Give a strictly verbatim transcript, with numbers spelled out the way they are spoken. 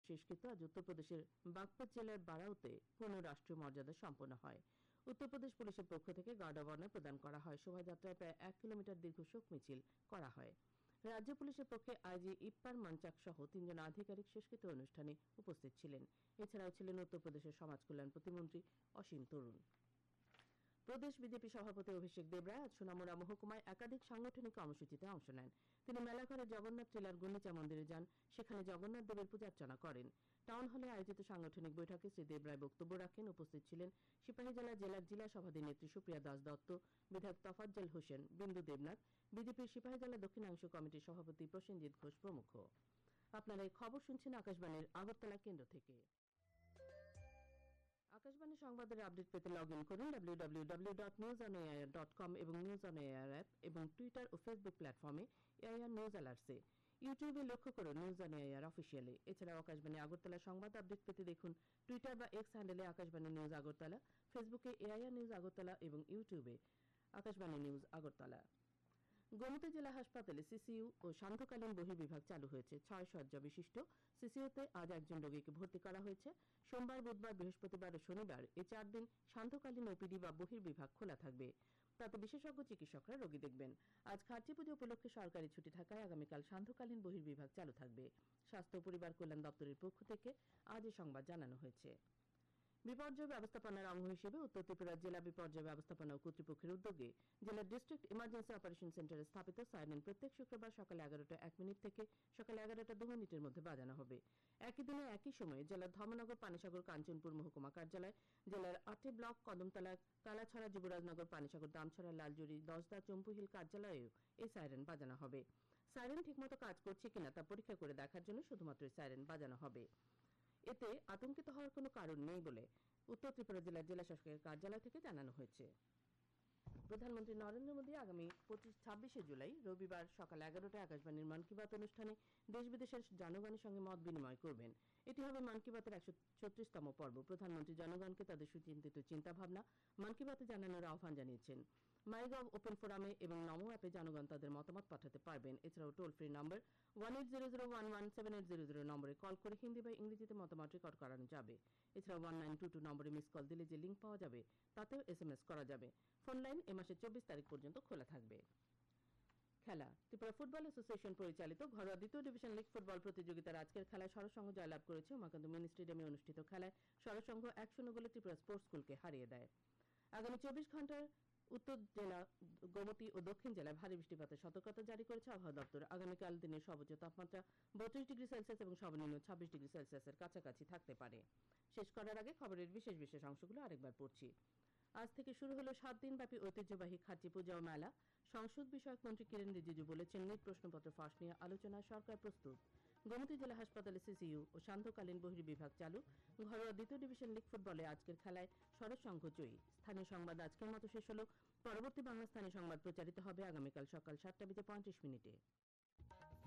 শেষকৃত্য আজ উত্তরপ্রদেশের বাগপত জেলার বারাউতে পূর্ণ রাষ্ট্রীয় মর্যাদা সম্পন্ন হয়। উত্তরপ্রদেশ পুলিশের পক্ষ থেকে গার্ড অব অনার প্রদান করা হয়। শোভাযাত্রায় প্রায় এক কিলোমিটার দীর্ঘ শোক মিছিল করা হয়। রাজ্য পুলিশের পক্ষে আইজি ইপ্পার মানচাক সহ তিনজন আধিকারিক শেষকৃত্য অনুষ্ঠানে উপস্থিত ছিলেন। এছাড়াও ছিলেন উত্তরপ্রদেশের সমাজ কল্যাণ প্রতিমন্ত্রী অসীম তরুণ। প্রদেশ বিজেপি সভাপতি অভিষেক দেবরায় আজ সোনামুড়া মহকুমায় একাধিক সাংগঠনিক কর্মসূচিতে অংশ নেন। তিনি মেলাঘরে জগন্নাথ টিলার গুন্ডিচা মন্দিরে যান, সেখানে জগন্নাথ দেবের পূজার্চনা করেন। টাউন হলে আয়োজিত সাংগঠনিক বৈঠকে শ্রী দেবরায় বক্তব্য রাখেন। উপস্থিত ছিলেন সিপাহীজলা জেলার জেলা সভাধিনেত্রী সুপ্রিয়া দাস দত্ত, বিধায়ক তফাজ্জল হোসেন, বিন্দু দেবনাথ, বিজেপির সিপাহীজলা দক্ষিণাংশ কমিটির সভাপতি প্রসেনজিৎ ঘোষ প্রমুখ। আপনারা এই খবর শুনছেন আকাশবাণীর আগরতলা কেন্দ্র থেকে। আকাশবাণী সংবাদের আপডেট পেতে লগ ইন করুন W W W dot news on AIR dot com এবং নিউজ অন এআইআর অ্যাপ এবং টুইটার ও ফেসবুক প্ল্যাটফর্মে এআইআর নিউজ অ্যালার্টসে। ইউটিউবে লক্ষ্য করুন নিউজ অন এআইআর অফিসিয়ালি। এছাড়াও আকাশবাণী আগরতলা সংবাদ আপডেট পেতে দেখুন টুইটার বা এক্স হ্যান্ডেলে আকাশবাণী নিউজ আগরতলা, ফেসবুকে এআইআর নিউজ আগরতলা এবং ইউটিউবে আকাশবাণী নিউজ আগরতলা। গোমতী জেলা হাসপাতালে সিসিইউ ও সান্ধ্যকালীন বহির্বিভাগ চালু হয়েছে। ছয় শয্যা বিশিষ্ট সিসিইউতে আজ একজন রোগীকে ভর্তি করা হয়েছে। সোমবার, বুধবার, বৃহস্পতিবার ও শনিবার এই চার দিন সান্ধ্যকালীন ওপিডি বা বহির্বিভাগ খোলা থাকবে। তাতে বিশেষজ্ঞ চিকিৎসকরা রোগী দেখবেন। আজ খার্চি পুজো উপলক্ষে সরকারি ছুটি থাকায় আগামীকাল সান্ধ্যকালীন বহির্বিভাগ চালু থাকবে। স্বাস্থ্য ও পরিবার কল্যাণ দপ্তরের পক্ষ থেকে আজ এই সংবাদ জানানো হয়েছে। বিপর্যয় ব্যবস্থাপনার অঙ্গ হিসেবে উত্তর ত্রিপুরা জেলা বিপর্যয় ব্যবস্থাপনা ও কর্তৃপক্ষের উদ্যোগে জেলা ডিস্ট্রিক্ট ইমার্জেন্সি অপারেশন সেন্টারে স্থাপিত সাইরেন প্রত্যেক শুক্রবার সকাল এগারোটা এক মিনিট থেকে সকাল এগারোটা দু মিনিটের মধ্যে বাজানো হবে। একই দিনে একই সময়ে জেলার ধর্মনগর, পানিসাগর, কাঞ্চনপুর মহকুমা কার্যালয়, জেলার আটটি ব্লক, কদমতলা, কালাছড়া, যুবরাজনগর, পানিসাগর, দামছড়া, লালজুড়ি, দশদা, চম্পুহিল কার্যালয়েও এই সাইরেন বাজানো হবে। সাইরেন ঠিকমতো কাজ করছে কিনা তা পরীক্ষা করে দেখার জন্য শুধুমাত্র সাইরেন বাজানো হবে। এতে আতঙ্কিত হওয়ার কোনো কারণ নেই বলে উত্তর ত্রিপুরা জেলার জেলা শাসকের কার্যালয় থেকে জানানো হয়েছে। প্রধানমন্ত্রী নরেন্দ্র মোদী আগামী পঁচিশ ছাব্বিশে জুলাই রবিবার সকাল এগারোটায় আকাশবাণীর মন কি বাত অনুষ্ঠানে দেশ বিদেশের জনগণের সঙ্গে মত বিনিময় করবেন। এটি হবে মন কি বাতের একশো ছত্রিশতম পর্ব। প্রধানমন্ত্রী জনগণকে তাদের সুচিন্তিত চিন্তাভাবনা মন কি বাতে জানানোর আহ্বান জানিয়েছেন। মাইগভ ওপেন ফোরামে এবং নমো অ্যাপে জনগণ তাদের মতামত পাঠাতে পারবেন। এছাড়াও toll free number one eight zero zero one one seven eight zero zero নম্বরে কল করে হিন্দি বা ইংরেজিতে মতামত রেকর্ড করানো যাবে। এছাড়াও ওয়ান নাইন টু টু নম্বরে মিস কল দিলে যে লিঙ্ক পাওয়া যাবে তাতেও এস এম এস করা যাবে। ফোন লাইন এ মাসের চব্বিশ তারিখ পর্যন্ত খোলা থাকবে। খেলা। ত্রিপুরা ফুটবল অ্যাসোসিয়েশন পরিচালিত ঘরোয়া দ্বিতীয় ডিভিশন লীগ ফুটবল প্রতিযোগিতার আজকের খেলায় সরসংঘ জয়লাভ করেছে। উমাকান্ত মিনি স্টেডিয়ামে অনুষ্ঠিত খেলায় সরসংঘ এক শূন্য গোলে ত্রিপুরা স্পোর্টস স্কুলকে হারিয়ে দেয়। আগামী চব্বিশ ঘন্টার উত্তর জেলা, গোমতী ও দক্ষিণ জেলায় ভারী বৃষ্টিপাতের সতর্কতা জারি করেছে আবহাওয়া দপ্তর। আগামীকাল দিনের সর্বোচ্চ তাপমাত্রা বত্রিশ ডিগ্রি সেলসিয়াস এবং সর্বনিম্ন ছাব্বিশ ডিগ্রি সেলসিয়াসের কাছাকাছি থাকতে পারে। শেষ করার আগে খবরের বিশেষ বিশেষ অংশগুলো আরেকবার পড়ছি। আজ থেকে শুরু হলো সাত দিনব্যাপী ঐতিহ্যবাহী খার্চি পূজা ও মেলা। সংসদ বিষয়ক মন্ত্রী কিরেন রিজিজু বলেছেন, নিট প্রশ্নপত্র ফাঁস নিয়ে আলোচনায় সরকার প্রস্তুত। গোমতী জেলা হাসপাতালে সিসিইউ ও সান্ধ্যকালীন বহির্বিভাগ চালু। ঘরোয়া দ্বিতীয় ডিভিশন লীগ ফুটবলে আজকের খেলায় সরসংঘ জয়ী। স্থানীয় সংবাদ আজকের মতো শেষ হলো। পরবর্তী বাংলা স্থানীয় সংবাদ প্রচারিত হবে আগামীকাল সকাল সাতটা বেজে পঁয়ত্রিশ মিনিটে।